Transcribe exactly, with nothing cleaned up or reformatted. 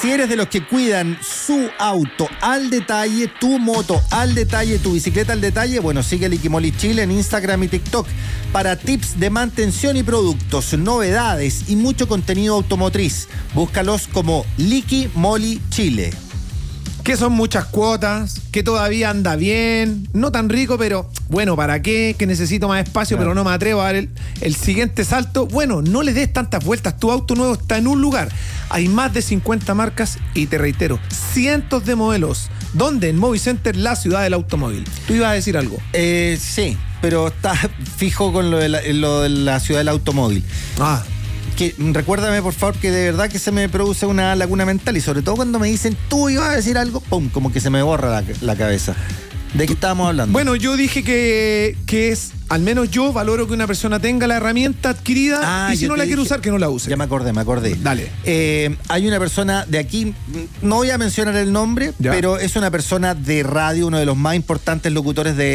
Si eres de los que cuidan su auto al detalle, tu moto al detalle, tu bicicleta al detalle, bueno, sigue Liquimoli Chile en Instagram y TikTok para tips de mantención y productos, novedades y mucho contenido automotriz. Búscalos como Liquimoli Chile. Que son muchas cuotas, que todavía anda bien, no tan rico, pero bueno, ¿para qué? Que necesito más espacio, claro, pero no me atrevo a dar el, el siguiente salto. Bueno, no le des tantas vueltas, tu auto nuevo está en un lugar. Hay más de cincuenta marcas y te reitero, cientos de modelos. ¿Dónde? En Movicenter, la ciudad del automóvil. ¿Tú ibas a decir algo? Eh, sí, pero está fijo con lo de la, lo de la ciudad del automóvil. Ah. Que recuérdame, por favor, que de verdad que se me produce una laguna mental y sobre todo cuando me dicen, tú ibas a decir algo, pum, como que se me borra la, la cabeza. ¿De qué estábamos hablando? Bueno, yo dije que, que es, al menos yo valoro que una persona tenga la herramienta adquirida ah, y si no la quiere usar, que no la use. Ya me acordé, me acordé. Dale. Eh, hay una persona de aquí, no voy a mencionar el nombre, ya, pero es una persona de radio, uno de los más importantes locutores de